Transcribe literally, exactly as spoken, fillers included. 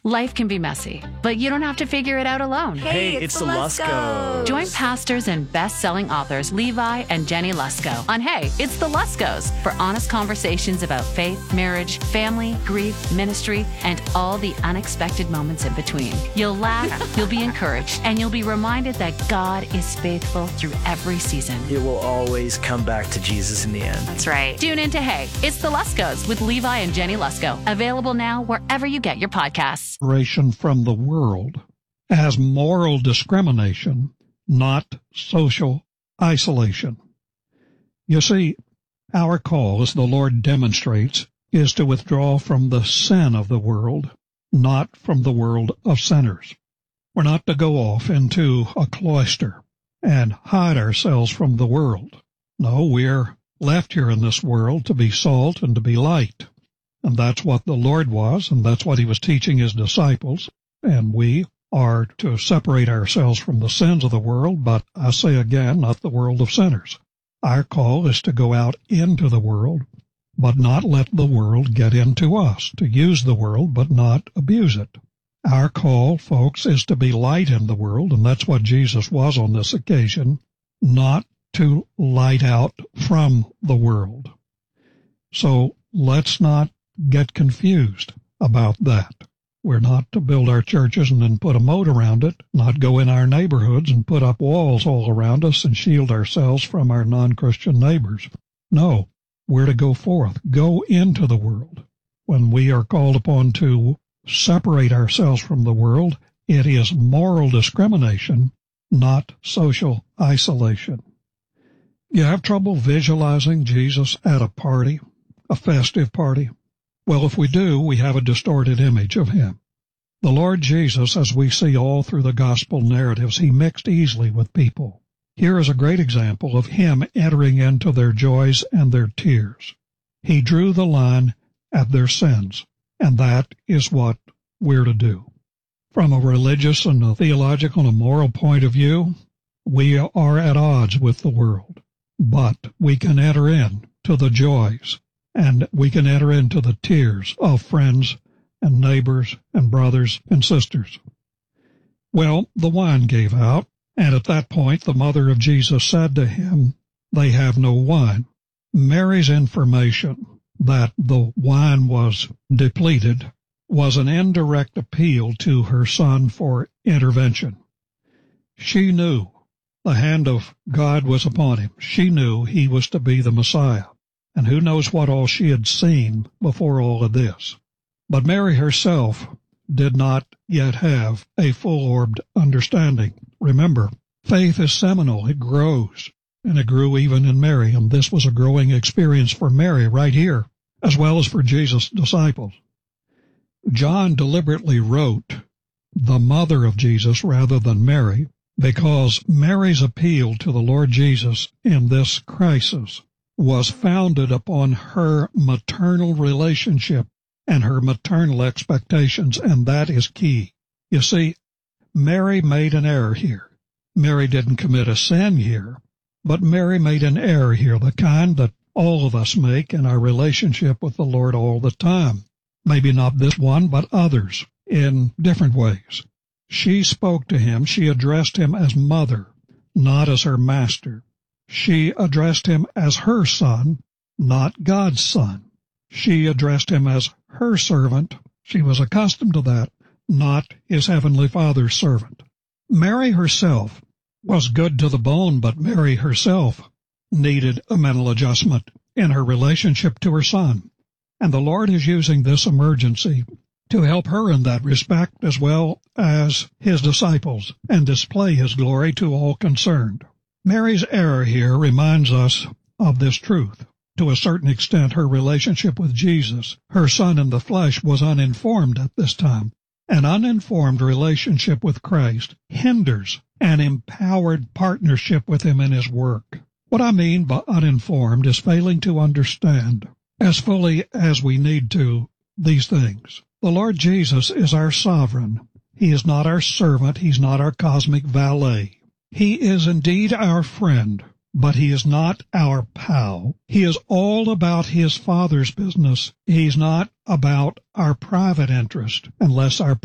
Life can be messy, but you don't have to figure it out alone. Hey, hey it's, it's the Luskos. Join pastors and best-selling authors Levi and Jenny Lusko on Hey, It's the Luskos for honest conversations about faith, marriage, family, grief, ministry, and all the unexpected moments in between. You'll laugh, you'll be encouraged, and you'll be reminded that God is faithful through every season. It will always come back to Jesus in the end. That's right. Tune in to Hey, It's the Luskos with Levi and Jenny Lusko. Available now wherever you get your podcasts. From the world as moral discrimination, not social isolation. You see, our call, as the Lord demonstrates, is to withdraw from the sin of the world, not from the world of sinners. We're not to go off into a cloister and hide ourselves from the world. No, we're left here in this world to be salt and to be light. And that's what the Lord was, and that's what he was teaching his disciples. And we are to separate ourselves from the sins of the world, but I say again, not the world of sinners. Our call is to go out into the world, but not let the world get into us, to use the world, but not abuse it. Our call, folks, is to be light in the world, and that's what Jesus was on this occasion, not to light out from the world. So let's not get confused about that. We're not to build our churches and then put a moat around it, not go in our neighborhoods and put up walls all around us and shield ourselves from our non-Christian neighbors. No, we're to go forth, go into the world. When we are called upon to separate ourselves from the world, it is moral discrimination, not social isolation. You have trouble visualizing Jesus at a party, a festive party? Well, if we do, we have a distorted image of him. The Lord Jesus, as we see all through the gospel narratives, he mixed easily with people. Here is a great example of him entering into their joys and their tears. He drew the line at their sins, and that is what we're to do. From a religious and a theological and a moral point of view, we are at odds with the world, but we can enter in to the joys, and we can enter into the tears of friends and neighbors and brothers and sisters. Well, the wine gave out, and at that point the mother of Jesus said to him, "They have no wine." Mary's information that the wine was depleted was an indirect appeal to her son for intervention. She knew the hand of God was upon him. She knew he was to be the Messiah. And who knows what all she had seen before all of this. But Mary herself did not yet have a full-orbed understanding. Remember, faith is seminal. It grows, and it grew even in Mary, and this was a growing experience for Mary right here, as well as for Jesus' disciples. John deliberately wrote the mother of Jesus rather than Mary, because Mary's appeal to the Lord Jesus in this crisis was founded upon her maternal relationship and her maternal expectations, and that is key. You see, Mary made an error here. Mary didn't commit a sin here, but Mary made an error here, the kind that all of us make in our relationship with the Lord all the time. Maybe not this one, but others in different ways. She spoke to him, she addressed him as mother, not as her master. She addressed him as her son, not God's son. She addressed him as her servant. She was accustomed to that, not his heavenly Father's servant. Mary herself was good to the bone, but Mary herself needed a mental adjustment in her relationship to her son. And the Lord is using this emergency to help her in that respect as well as his disciples and display his glory to all concerned. Mary's error here reminds us of this truth. To a certain extent, her relationship with Jesus, her son in the flesh, was uninformed at this time. An uninformed relationship with Christ hinders an empowered partnership with him in his work. What I mean by uninformed is failing to understand, as fully as we need to, these things. The Lord Jesus is our sovereign. He is not our servant. He's not our cosmic valet. He is indeed our friend, but he is not our pal. He is all about his Father's business. He's not about our private interest, unless our